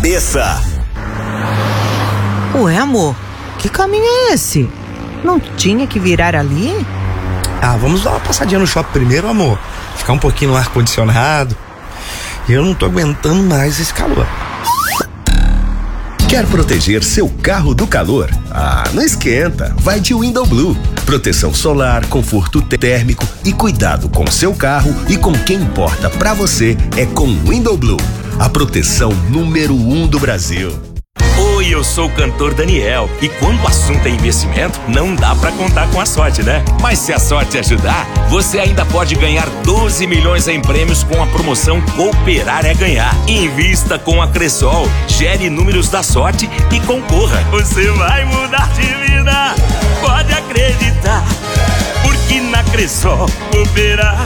cabeça. Ué, amor, que caminho é esse? Não tinha que virar ali? Vamos dar uma passadinha no shopping primeiro, amor. Ficar um pouquinho no ar-condicionado. Eu não tô aguentando mais esse calor. Quer proteger seu carro do calor? Não esquenta, vai de Window Blue. Proteção solar, conforto térmico e cuidado com seu carro e com quem importa pra você é com Window Blue, a proteção número 1 do Brasil. Oi, eu sou o cantor Daniel e quando o assunto é investimento, não dá pra contar com a sorte, né? Mas se a sorte ajudar, você ainda pode ganhar 12 milhões em prêmios com a promoção Cooperar é Ganhar. Invista com a Cressol, gere números da sorte e concorra. Você vai mudar de vida, pode acreditar, porque na Cressol Cooperar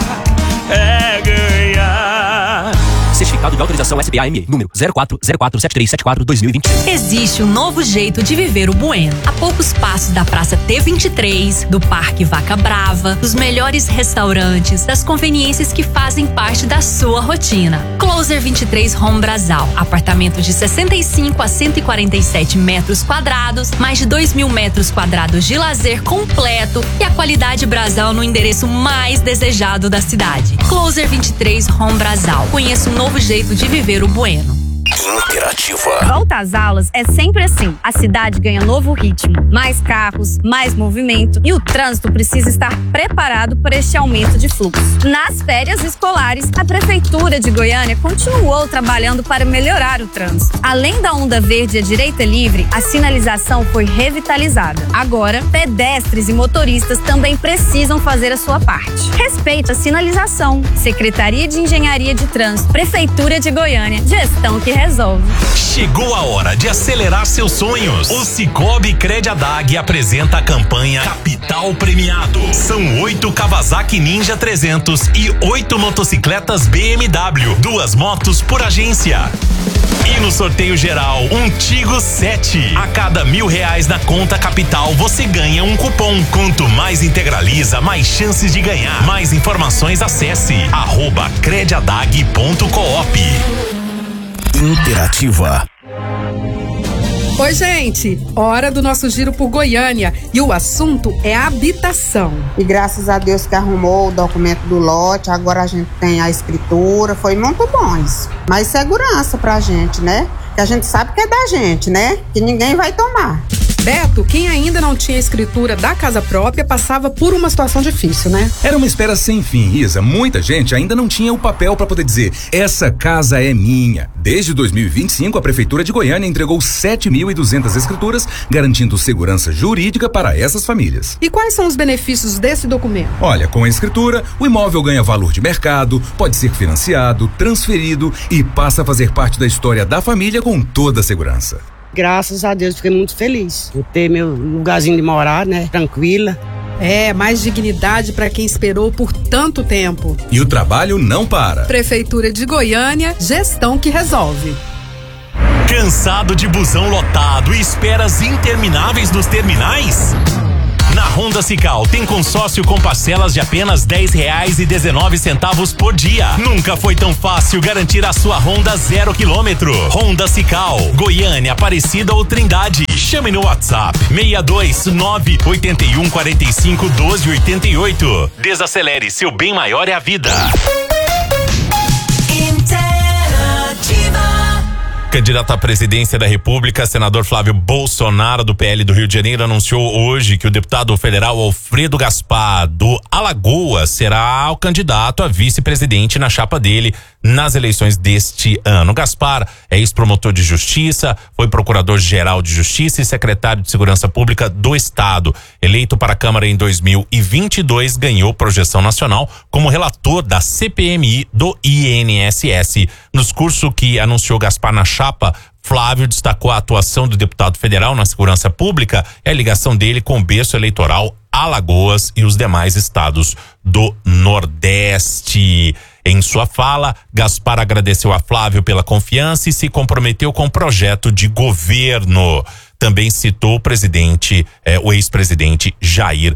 é ganhar. Certificado de autorização SBA-ME, número 04047374-2020. Existe um novo jeito de viver o Bueno. A poucos passos da Praça T23, do Parque Vaca Brava, dos melhores restaurantes, das conveniências que fazem parte da sua rotina. Closer 23 Home Brasal. Apartamento de 65 a 147 metros quadrados, mais de 2.000 metros quadrados de lazer completo e a qualidade Brasal no endereço mais desejado da cidade. Closer 23 Home Brasal. Conheça um novo jeito de viver o Bueno. Interativa. Volta às aulas é sempre assim. A cidade ganha novo ritmo, mais carros, mais movimento e o trânsito precisa estar preparado para este aumento de fluxo. Nas férias escolares, a Prefeitura de Goiânia continuou trabalhando para melhorar o trânsito. Além da onda verde à direita livre, a sinalização foi revitalizada. Agora, pedestres e motoristas também precisam fazer a sua parte. Respeite a sinalização. Secretaria de Engenharia de Trânsito, Prefeitura de Goiânia, gestão que resolve. Chegou a hora de acelerar seus sonhos. O Cicobi Crediadag apresenta a campanha Capital Premiado. São 8 Kawasaki Ninja 300 e 8 motocicletas BMW. 2 motos por agência. E no sorteio geral, um Tigo 7. A cada R$1.000 na conta Capital, você ganha um cupom. Quanto mais integraliza, mais chances de ganhar. Mais informações, acesse @crediadag.coop. Interativa. Oi, gente! Hora do nosso giro por Goiânia e o assunto é habitação. E graças a Deus que arrumou o documento do lote, agora a gente tem a escritura, foi muito bom isso. Mais segurança pra gente, né? Que a gente sabe que é da gente, né? Que ninguém vai tomar. Beto, quem ainda não tinha escritura da casa própria passava por uma situação difícil, né? Era uma espera sem fim, Isa. Muita gente ainda não tinha o papel para poder dizer: essa casa é minha. Desde 2025, a Prefeitura de Goiânia entregou 7.200 escrituras, garantindo segurança jurídica para essas famílias. E quais são os benefícios desse documento? Olha, com a escritura, o imóvel ganha valor de mercado, pode ser financiado, transferido e passa a fazer parte da história da família com toda a segurança. Graças a Deus, fiquei muito feliz por ter meu lugarzinho de morar, né? Tranquila. Mais dignidade para quem esperou por tanto tempo. E o trabalho não para. Prefeitura de Goiânia, gestão que resolve. Cansado de busão lotado e esperas intermináveis nos terminais? Na Honda Cical tem consórcio com parcelas de apenas R$10,19 por dia. Nunca foi tão fácil garantir a sua Honda 0 km. Honda Cical, Goiânia, Aparecida ou Trindade. Chame no WhatsApp 629-8145-1288. Desacelere, seu bem maior é a vida. Candidato à presidência da República, senador Flávio Bolsonaro, do PL do Rio de Janeiro, anunciou hoje que o deputado federal Alfredo Gaspar, do Alagoas, será o candidato a vice-presidente na chapa dele nas eleições deste ano. Gaspar é ex-promotor de justiça, foi procurador-geral de justiça e secretário de segurança pública do estado. Eleito para a Câmara em 2022, ganhou projeção nacional como relator da CPMI do INSS. No discurso que anunciou Gaspar na chapa, Flávio destacou a atuação do deputado federal na segurança pública e a ligação dele com o berço eleitoral Alagoas e os demais estados do Nordeste. Em sua fala, Gaspar agradeceu a Flávio pela confiança e se comprometeu com o projeto de governo. Também citou o ex-presidente Jair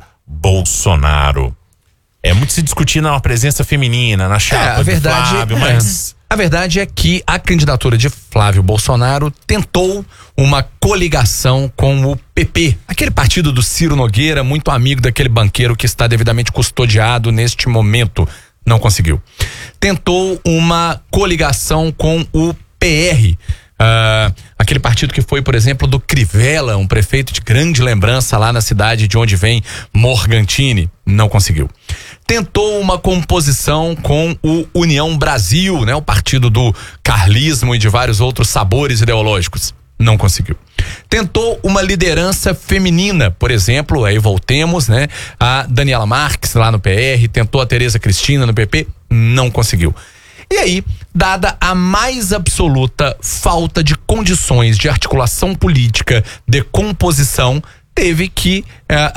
Bolsonaro. É muito se discutir na presença feminina, na chapa do Flávio, mas... A A verdade é que a candidatura de Flávio Bolsonaro tentou uma coligação com o PP, aquele partido do Ciro Nogueira, muito amigo daquele banqueiro que está devidamente custodiado neste momento. Não conseguiu. Tentou uma coligação com o PR, aquele partido que foi, por exemplo, do Crivella, um prefeito de grande lembrança lá na cidade de onde vem Morgantini. Não conseguiu. Tentou uma composição com o União Brasil, né? O partido do carlismo e de vários outros sabores ideológicos. Não conseguiu. Tentou uma liderança feminina, por exemplo, aí voltemos, né? A Daniela Marques lá no PR, tentou a Tereza Cristina no PP, não conseguiu. E aí, dada a mais absoluta falta de condições de articulação política, de composição, teve que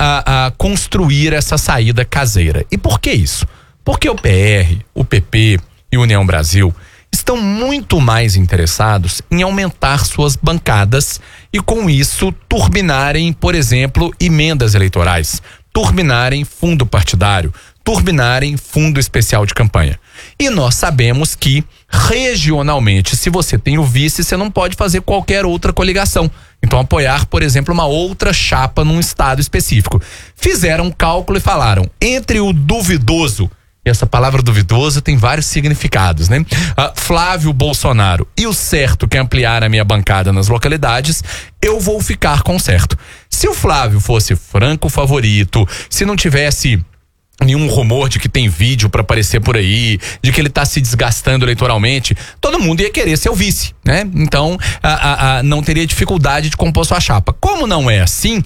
construir essa saída caseira. E por que isso? Porque o PR, o PP e o União Brasil estão muito mais interessados em aumentar suas bancadas e, com isso, turbinarem, por exemplo, emendas eleitorais, turbinarem fundo partidário, turbinarem fundo especial de campanha. E nós sabemos que, regionalmente, se você tem o vice, você não pode fazer qualquer outra coligação. Então, apoiar, por exemplo, uma outra chapa num estado específico. Fizeram um cálculo e falaram, entre o duvidoso, e essa palavra duvidoso tem vários significados, né? Flávio Bolsonaro e o certo, que é ampliar a minha bancada nas localidades, eu vou ficar com o certo. Se o Flávio fosse franco favorito, se não tivesse nenhum rumor de que tem vídeo pra aparecer por aí, de que ele tá se desgastando eleitoralmente, todo mundo ia querer ser o vice, né? Então, não teria dificuldade de compor sua chapa. Como não é assim,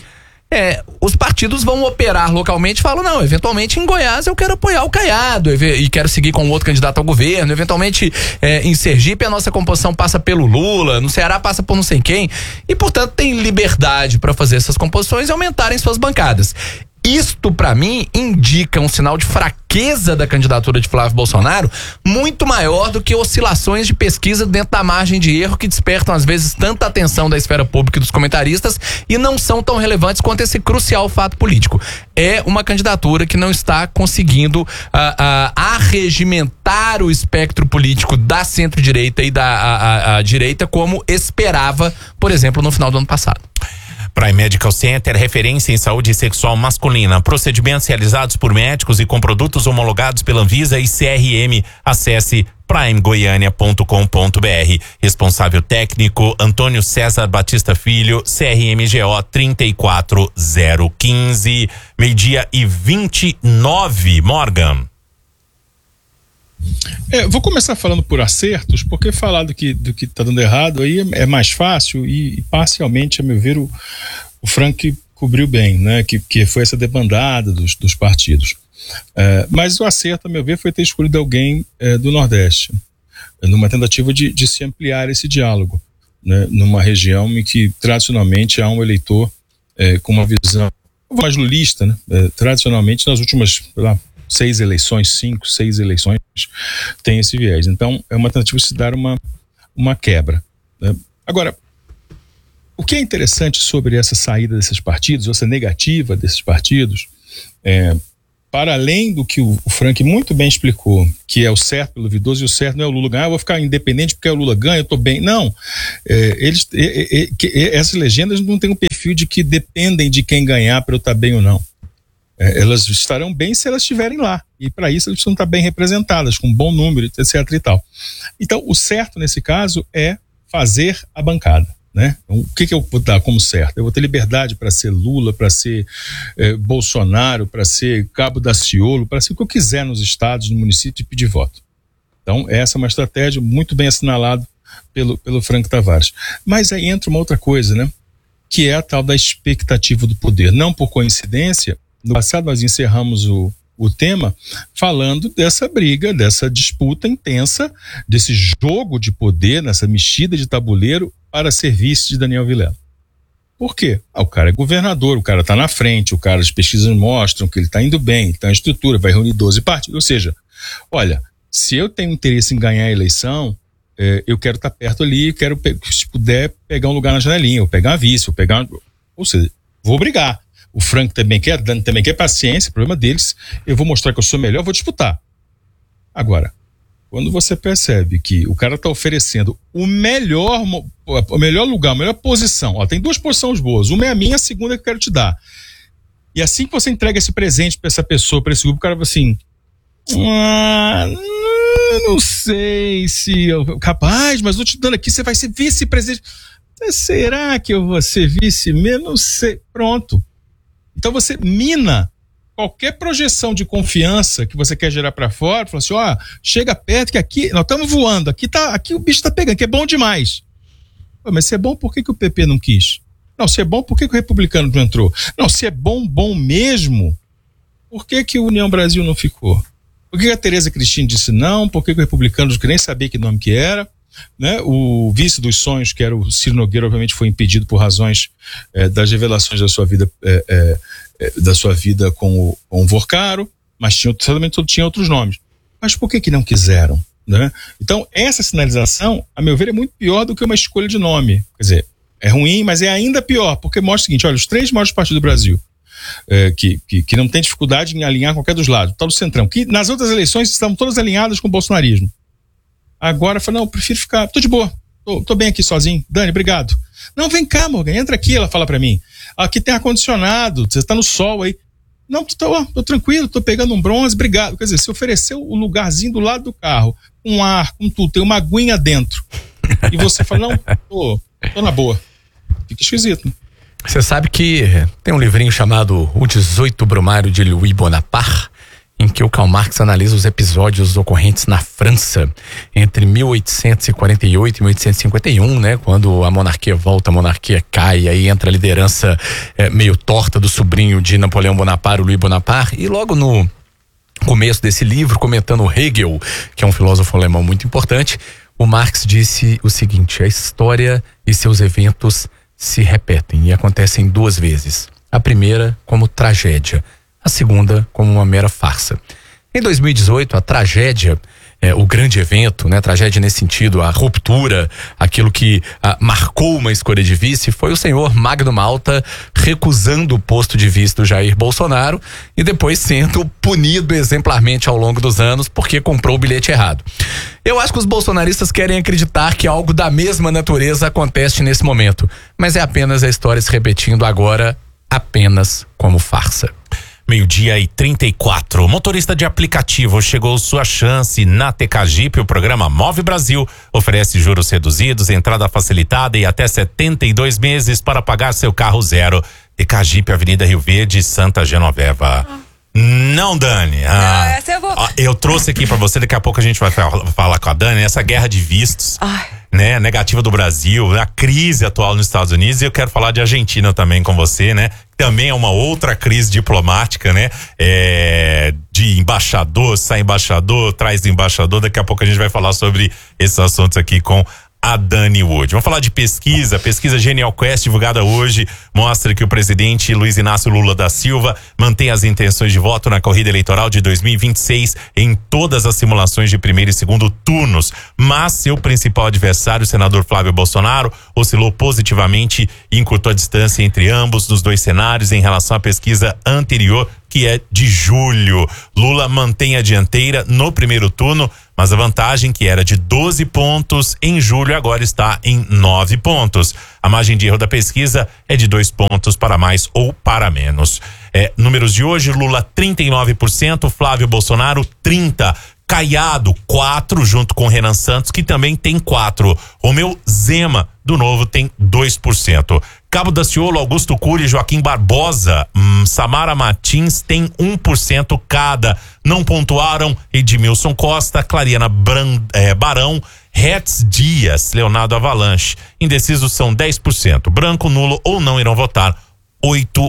os partidos vão operar localmente e falam, não, eventualmente em Goiás eu quero apoiar o Caiado e quero seguir com outro candidato ao governo, eventualmente em Sergipe a nossa composição passa pelo Lula, no Ceará passa por não sei quem, e portanto tem liberdade para fazer essas composições e aumentarem suas bancadas. Isto, para mim, indica um sinal de fraqueza da candidatura de Flávio Bolsonaro muito maior do que oscilações de pesquisa dentro da margem de erro que despertam, às vezes, tanta atenção da esfera pública e dos comentaristas e não são tão relevantes quanto esse crucial fato político. É uma candidatura que não está conseguindo arregimentar o espectro político da centro-direita e da direita como esperava, por exemplo, no final do ano passado. Prime Medical Center, referência em saúde sexual masculina. Procedimentos realizados por médicos e com produtos homologados pela Anvisa e CRM. Acesse primegoiania.com.br. Responsável técnico Antônio César Batista Filho, CRMGO 34015. 12:29. Morgan. Vou começar falando por acertos, porque falar do que tá dando errado aí é mais fácil e parcialmente, a meu ver, o Frank cobriu bem, né? Que foi essa debandada dos partidos. Mas o acerto, a meu ver, foi ter escolhido alguém do Nordeste, numa tentativa de se ampliar esse diálogo, né? Numa região em que tradicionalmente há um eleitor com uma visão mais lulista, né? Tradicionalmente, nas últimas, sei lá, 6 eleições tem esse viés. Então, é uma tentativa de se dar uma quebra, né? Agora, o que é interessante sobre essa saída desses partidos, essa negativa desses partidos, para além do que o Frank muito bem explicou, que é o certo pelo duvidoso e o certo não é o Lula ganhar, eu vou ficar independente porque o Lula ganha, eu tô bem. Não, essas legendas não têm um perfil de que dependem de quem ganhar para eu estar bem ou não. Elas estarão bem se elas estiverem lá. E para isso elas precisam estar bem representadas, com um bom número, etc. e tal. Então, o certo nesse caso é fazer a bancada, né? Então, o que eu vou dar como certo? Eu vou ter liberdade para ser Lula, para ser Bolsonaro, para ser Cabo Daciolo, para ser o que eu quiser nos estados, no município e pedir voto. Então, essa é uma estratégia muito bem assinalada pelo Frank Tavares. Mas aí entra uma outra coisa, né? Que é a tal da expectativa do poder. Não por coincidência, no passado nós encerramos o tema falando dessa briga, dessa disputa intensa, desse jogo de poder, nessa mexida de tabuleiro para serviço de Daniel Vilela. Por quê? O cara é governador, o cara está na frente, as pesquisas mostram que ele está indo bem, está em estrutura, vai reunir 12 partidos. Ou seja, olha, se eu tenho interesse em ganhar a eleição, eu quero estar perto ali, quero, se puder, pegar um lugar na janelinha, ou pegar a vice, ou seja, vou brigar. O Frank também quer, Dani também quer, paciência, problema deles. Eu vou mostrar que eu sou melhor, vou disputar. Agora, quando você percebe que o cara está oferecendo o melhor lugar, a melhor posição, ó, tem 2 posições boas, uma é a minha, a segunda é que eu quero te dar. E assim que você entrega esse presente para essa pessoa, para esse grupo, o cara fala assim, não sei se capaz, mas eu te dando aqui, você vai ser vice-presidente. Será que eu vou ser vice mesmo? Não sei. Pronto. Então você mina qualquer projeção de confiança que você quer gerar para fora, fala assim, ó, chega perto que aqui, nós estamos voando, aqui o bicho tá pegando, que é bom demais. Pô, mas se é bom, por que o PP não quis? Não, se é bom, por que o Republicano não entrou? Não, se é bom mesmo, por que o União Brasil não ficou? Por que a Tereza Cristina disse não? Por que o Republicano não queria nem saber que nome que era? Né? O vice dos sonhos, que era o Ciro Nogueira, obviamente foi impedido por razões das revelações da sua vida com o Vorcaro, mas tinha outros nomes. Mas por que não quiseram? Né? Então, essa sinalização, a meu ver, é muito pior do que uma escolha de nome. Quer dizer, é ruim, mas é ainda pior, porque mostra o seguinte, olha, os 3 maiores partidos do Brasil, que não tem dificuldade em alinhar qualquer dos lados, o tal do Centrão, que nas outras eleições estavam todas alinhadas com o bolsonarismo. Agora fala, não, eu prefiro ficar, tô de boa, tô bem aqui sozinho. Dani, obrigado. Não, vem cá, Morgan, entra aqui, ela fala pra mim. Aqui tem ar-condicionado, você tá no sol aí. Não, tô tranquilo, tô pegando um bronze, obrigado. Quer dizer, se ofereceu o lugarzinho do lado do carro, com ar, com tudo, tem uma aguinha dentro. E você fala, não, tô na boa. Fica esquisito, né? Você sabe que tem um livrinho chamado O 18 Brumário de Louis Bonaparte, em que o Karl Marx analisa os episódios ocorrentes na França entre 1848 e 1851, né? Quando a monarquia volta, a monarquia cai, aí entra a liderança meio torta do sobrinho de Napoleão Bonaparte, o Louis Bonaparte, e logo no começo desse livro, comentando Hegel, que é um filósofo alemão muito importante, o Marx disse o seguinte: a história e seus eventos se repetem e acontecem 2 vezes. A primeira como tragédia, a segunda como uma mera farsa. Em 2018, a tragédia, o grande evento, né, tragédia nesse sentido, a ruptura, aquilo que marcou uma escolha de vice, foi o senhor Magno Malta recusando o posto de vice do Jair Bolsonaro e depois sendo punido exemplarmente ao longo dos anos porque comprou o bilhete errado. Eu acho que os bolsonaristas querem acreditar que algo da mesma natureza acontece nesse momento, mas é apenas a história se repetindo agora apenas como farsa. 12:34. Motorista de aplicativo, chegou sua chance. Na Tecagip, o programa Move Brasil oferece juros reduzidos, entrada facilitada e até 72 meses para pagar seu carro zero. Tecagip, Avenida Rio Verde, Santa Genoveva. Não, Dani. Essa eu vou... Eu trouxe aqui pra você, daqui a pouco a gente vai falar com a Dani, essa guerra de vistos, né, negativa do Brasil, a crise atual nos Estados Unidos, e eu quero falar de Argentina também com você, né? Também é uma outra crise diplomática, né? De embaixador, sai embaixador, traz embaixador, daqui a pouco a gente vai falar sobre esses assuntos aqui com a Dani Wood. Vamos falar de pesquisa. Pesquisa Genial Quest, divulgada hoje, mostra que o presidente Luiz Inácio Lula da Silva mantém as intenções de voto na corrida eleitoral de 2026 em todas as simulações de primeiro e segundo turnos. Mas seu principal adversário, o senador Flávio Bolsonaro, oscilou positivamente e encurtou a distância entre ambos nos 2 cenários em relação à pesquisa anterior, que é de julho. Lula mantém a dianteira no primeiro turno, mas a vantagem, que era de 12 pontos em julho, agora está em 9 pontos. A margem de erro da pesquisa é de 2 pontos para mais ou para menos. Números de hoje: Lula 39%, Flávio Bolsonaro 30%. Caiado 4%, junto com Renan Santos, que também tem 4%. Romeu Zema, do Novo, tem 2%. Cabo Daciolo, Augusto Cury e Joaquim Barbosa, Samara Martins tem 1% cada. Não pontuaram Edmilson Costa, Clariana Barão, Hetz Dias, Leonardo Avalanche. Indecisos são 10%. Branco, nulo ou não irão votar 8%.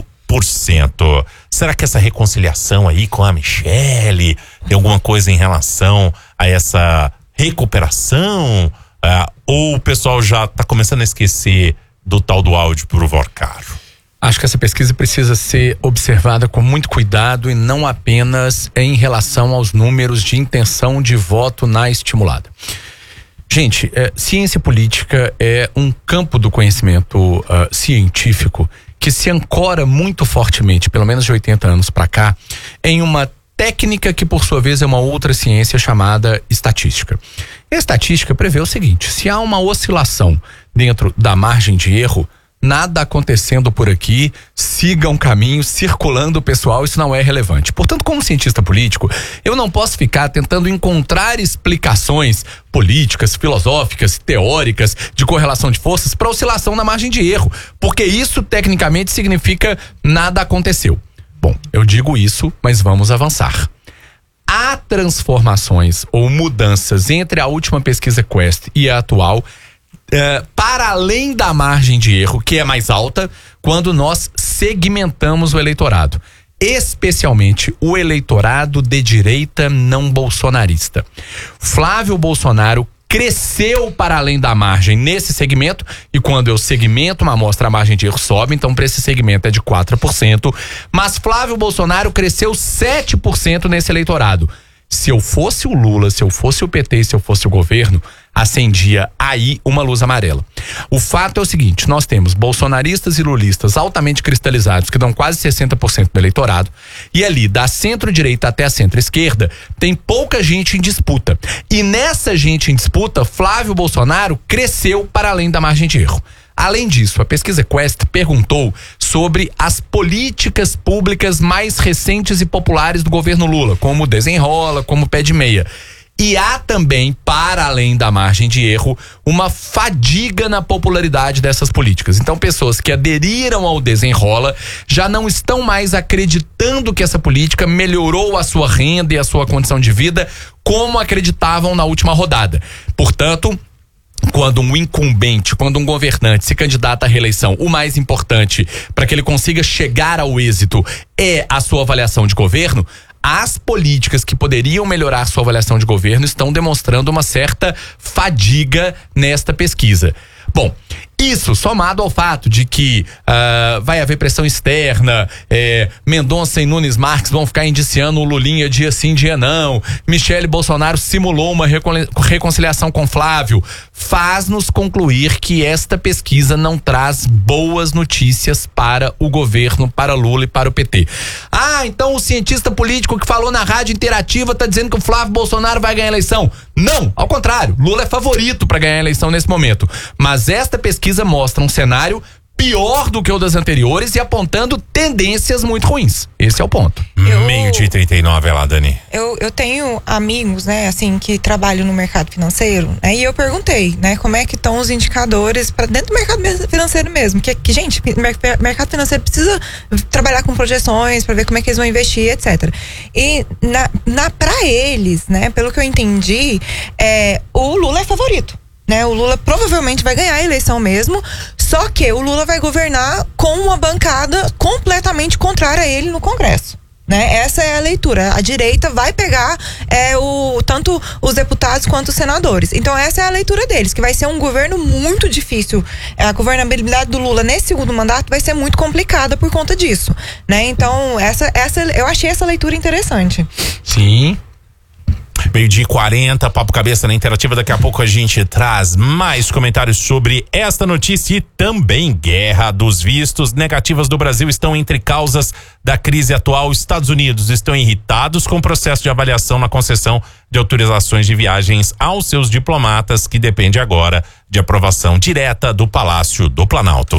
Será que essa reconciliação aí com a Michele tem alguma coisa em relação a essa recuperação? Ou o pessoal já está começando a esquecer do tal do áudio pro Vorcaro? Acho que essa pesquisa precisa ser observada com muito cuidado e não apenas em relação aos números de intenção de voto na estimulada. Gente, ciência política é um campo do conhecimento científico que se ancora muito fortemente, pelo menos de 80 anos para cá, em uma técnica que, por sua vez, é uma outra ciência chamada estatística. A estatística prevê o seguinte: se há uma oscilação dentro da margem de erro, nada acontecendo por aqui, siga um caminho, circulando o pessoal, isso não é relevante. Portanto, como cientista político, eu não posso ficar tentando encontrar explicações políticas, filosóficas, teóricas de correlação de forças para oscilação na margem de erro, porque isso tecnicamente significa nada aconteceu. Bom, eu digo isso, mas vamos avançar. Há transformações ou mudanças entre a última pesquisa Quest e a atual, para além da margem de erro, que é mais alta, quando nós segmentamos o eleitorado, especialmente o eleitorado de direita não bolsonarista. Flávio Bolsonaro cresceu para além da margem nesse segmento, e quando eu segmento uma amostra, a margem de erro sobe, então para esse segmento é de 4%, mas Flávio Bolsonaro cresceu 7% nesse eleitorado. Se eu fosse o Lula, se eu fosse o PT, se eu fosse o governo, acendia aí uma luz amarela. O fato é o seguinte: nós temos bolsonaristas e lulistas altamente cristalizados que dão quase 60% do eleitorado, e ali da centro-direita até a centro-esquerda tem pouca gente em disputa. E nessa gente em disputa, Flávio Bolsonaro cresceu para além da margem de erro. Além disso, a pesquisa Quest perguntou sobre as políticas públicas mais recentes e populares do governo Lula, como Desenrola, como Pé de Meia. E há também, para além da margem de erro, uma fadiga na popularidade dessas políticas. Então, pessoas que aderiram ao Desenrola já não estão mais acreditando que essa política melhorou a sua renda e a sua condição de vida como acreditavam na última rodada. Portanto, quando um incumbente, quando um governante se candidata à reeleição, o mais importante para que ele consiga chegar ao êxito é a sua avaliação de governo, as políticas que poderiam melhorar sua avaliação de governo estão demonstrando uma certa fadiga nesta pesquisa. Bom, isso somado ao fato de que vai haver pressão externa, Mendonça e Nunes Marques vão ficar indiciando o Lulinha dia sim, dia não, Michele Bolsonaro simulou uma reconciliação com Flávio, faz-nos concluir que esta pesquisa não traz boas notícias para o governo, para Lula e para o PT. Então o cientista político que falou na rádio interativa está dizendo que o Flávio Bolsonaro vai ganhar a eleição. Não, ao contrário, Lula é favorito para ganhar a eleição nesse momento. Mas esta pesquisa mostra um cenário pior do que o das anteriores e apontando tendências muito ruins. Esse é o ponto. Meio-dia 39, é lá, Dani. Eu tenho amigos, né, assim, que trabalham no mercado financeiro, né, e eu perguntei, né, como é que estão os indicadores para dentro do mercado financeiro mesmo, que gente, mercado financeiro precisa trabalhar com projeções para ver como é que eles vão investir, etc. E para eles, né, pelo que eu entendi, o Lula é favorito. Né, o Lula provavelmente vai ganhar a eleição mesmo, só que o Lula vai governar com uma bancada completamente contrária a ele no Congresso. Né? Essa é a leitura. A direita vai pegar tanto os deputados quanto os senadores. Então essa é a leitura deles, que vai ser um governo muito difícil. A governabilidade do Lula nesse segundo mandato vai ser muito complicada por conta disso. Né? Então eu achei essa leitura interessante. Sim. Meio-dia 40, Papo Cabeça na Interativa. Daqui a pouco a gente traz mais comentários sobre esta notícia e também guerra dos vistos negativas do Brasil estão entre causas da crise atual. Os Estados Unidos estão irritados com o processo de avaliação na concessão de autorizações de viagens aos seus diplomatas, que depende agora de aprovação direta do Palácio do Planalto.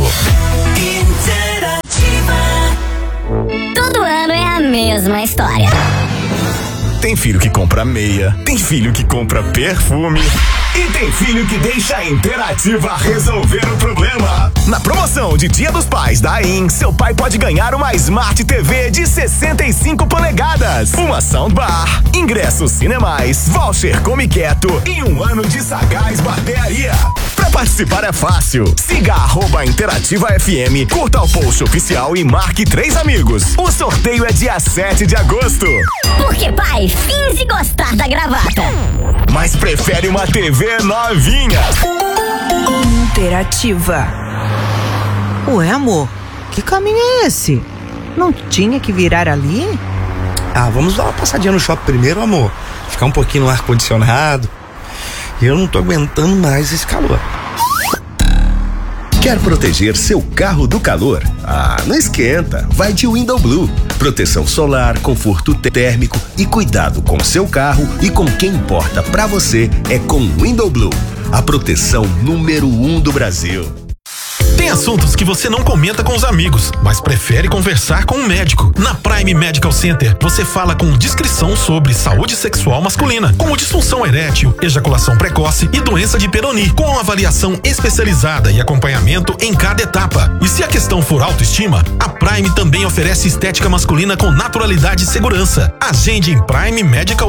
Todo ano é a mesma história. Tem filho que compra meia, tem filho que compra perfume e tem filho que deixa a Interativa resolver o problema. Na promoção de Dia dos Pais da AIN, seu pai pode ganhar uma Smart TV de 65 polegadas, uma soundbar, ingressos Cinemais, voucher Come Quieto e 1 ano de Sagaz Barbearia. Pra participar é fácil. Siga @InterativaFM, curta o post oficial e marque 3 amigos. O sorteio é dia 7 de agosto. Porque pai, finge gostar da gravata, mas prefere uma TV novinha. Interativa. Ué, amor, que caminho é esse? Não tinha que virar ali? Vamos dar uma passadinha no shopping primeiro, amor. Ficar um pouquinho no ar-condicionado. E eu não tô aguentando mais esse calor. Quer proteger seu carro do calor? Ah, não esquenta, vai de Window Blue. Proteção solar, conforto térmico e cuidado com seu carro e com quem importa pra você é com Window Blue, a proteção número 1 do Brasil. Tem assuntos que você não comenta com os amigos, mas prefere conversar com um médico. Na Prime Medical Center, você fala com discrição sobre saúde sexual masculina, como disfunção erétil, ejaculação precoce e doença de Peyronie, com avaliação especializada e acompanhamento em cada etapa. E se a questão for autoestima, a Prime também oferece estética masculina com naturalidade e segurança. Agende em Prime Medical